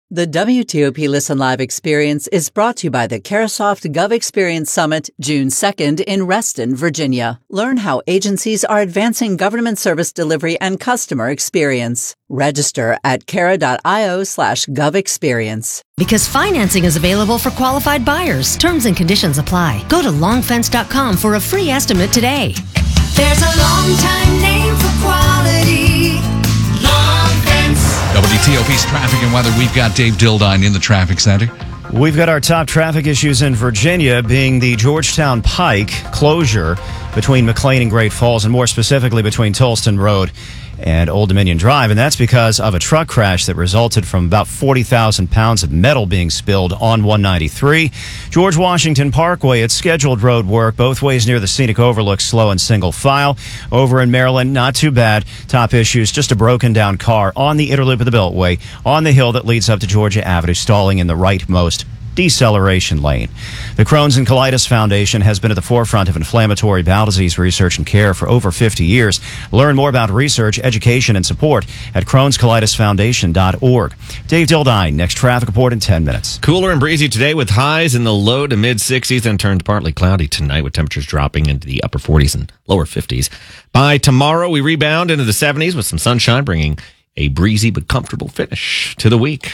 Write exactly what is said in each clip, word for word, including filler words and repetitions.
The W T O P Listen Live experience is brought to you by the Carasoft Gov Experience Summit, June second in Reston, Virginia. Learn how agencies are advancing government service delivery and customer experience. Register at cara.io slash govexperience. Because financing is available for qualified buyers. Terms and conditions apply. Go to long fence dot com for a free estimate today. There's a long time name for quality. Long Fence. W T O P's traffic and weather. We've got Dave Dildine in the traffic center. We've got our top traffic issues in Virginia being the Georgetown Pike closure between McLean and Great Falls, and more specifically between Tolston Road and Old Dominion Drive, and that's because of a truck crash that resulted from about forty thousand pounds of metal being spilled on one ninety-three. George Washington Parkway, it's scheduled road work both ways near the scenic overlook, slow and single file. Over in Maryland, not too bad. Top issues, just a broken down car on the inner loop of the Beltway on the hill that leads up to Georgia Avenue, stalling in the rightmost deceleration lane. The Crohn's and Colitis Foundation has been at the forefront of inflammatory bowel disease research and care for over fifty years. Learn more about research, education, and support at crohns colitis foundation dot org. Dave Dildine, next traffic report in ten minutes. Cooler and breezy today with highs in the low to mid sixties and turned partly cloudy tonight with temperatures dropping into the upper forties and lower fifties. By tomorrow, we rebound into the seventies with some sunshine, bringing a breezy but comfortable finish to the week.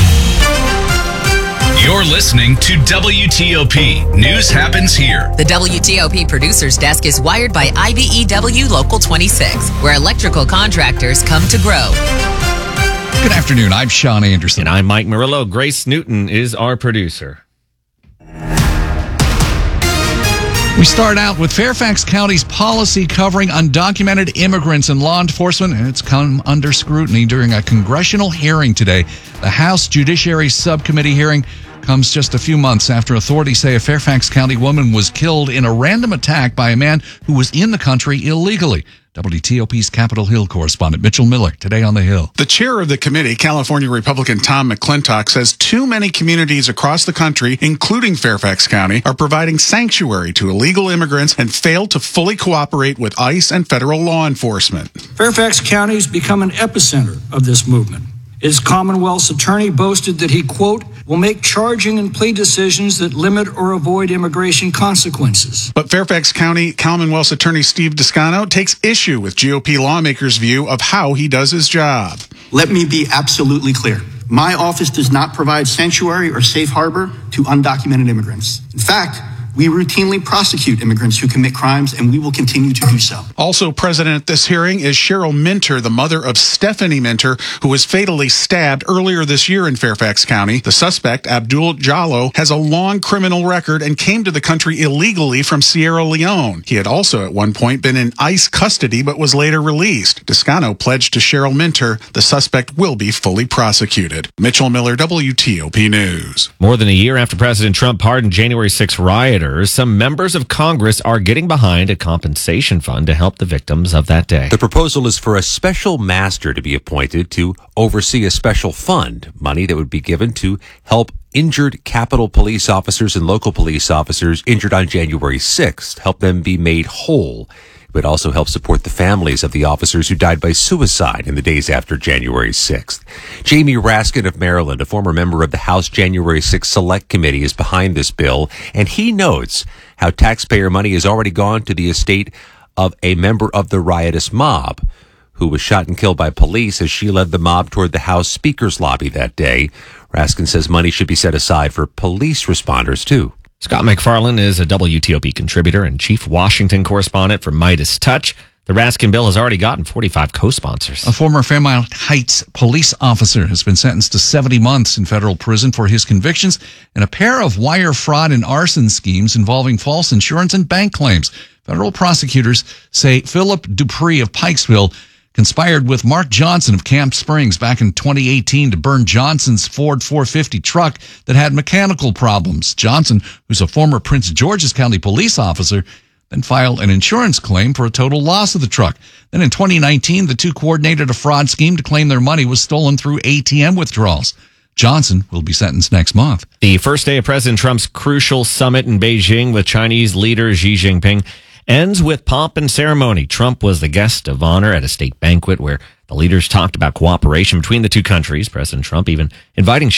You're listening to W T O P. News happens here. The W T O P producer's desk is wired by I B E W Local twenty-six, where electrical contractors come to grow. Good afternoon. I'm Sean Anderson. And I'm Mike Murillo. Grace Newton is our producer. We start out with Fairfax County's policy covering undocumented immigrants and law enforcement, and it's come under scrutiny during a congressional hearing today. The House Judiciary Subcommittee hearing comes just a few months after authorities say a Fairfax County woman was killed in a random attack by a man who was in the country illegally. W T O P's Capitol Hill correspondent Mitchell Miller today on the Hill. The chair of the committee, California Republican Tom McClintock, says too many communities across the country, including Fairfax County, are providing sanctuary to illegal immigrants and fail to fully cooperate with ICE and federal law enforcement. Fairfax County has become an epicenter of this movement. His Commonwealth's attorney boasted that he, quote, will make charging and plea decisions that limit or avoid immigration consequences. But Fairfax County Commonwealth's attorney Steve Descano takes issue with G O P lawmakers' view of how he does his job. Let me be absolutely clear. My office does not provide sanctuary or safe harbor to undocumented immigrants. In fact, we routinely prosecute immigrants who commit crimes, and we will continue to do so. Also present at this hearing is Cheryl Minter, the mother of Stephanie Minter, who was fatally stabbed earlier this year in Fairfax County. The suspect, Abdul Jallo, has a long criminal record and came to the country illegally from Sierra Leone. He had also at one point been in ICE custody but was later released. Descano pledged to Cheryl Minter the suspect will be fully prosecuted. Mitchell Miller, W T O P News. More than a year after President Trump pardoned January sixth rioters, some members of Congress are getting behind a compensation fund to help the victims of that day. The proposal is for a special master to be appointed to oversee a special fund, money that would be given to help injured Capitol police officers and local police officers injured on January sixth, help them be made whole. It would also help support the families of the officers who died by suicide in the days after January sixth. Jamie Raskin of Maryland, a former member of the House January sixth Select Committee, is behind this bill, and he notes how taxpayer money has already gone to the estate of a member of the riotous mob who was shot and killed by police as she led the mob toward the House Speaker's lobby that day. Raskin says money should be set aside for police responders, too. Scott McFarland is a W T O P contributor and chief Washington correspondent for Midas Touch. The Raskin bill has already gotten forty-five co-sponsors. A former Fairmount Heights police officer has been sentenced to seventy months in federal prison for his convictions in a pair of wire fraud and arson schemes involving false insurance and bank claims. Federal prosecutors say Philip Dupree of Pikesville conspired with Mark Johnson of Camp Springs back in twenty eighteen to burn Johnson's Ford four fifty truck that had mechanical problems. Johnson, who's a former Prince George's County police officer, then filed an insurance claim for a total loss of the truck. Then in twenty nineteen, the two coordinated a fraud scheme to claim their money was stolen through A T M withdrawals. Johnson will be sentenced next month. The first day of President Trump's crucial summit in Beijing with Chinese leader Xi Jinping ends with pomp and ceremony. Trump was the guest of honor at a state banquet where the leaders talked about cooperation between the two countries. President Trump even inviting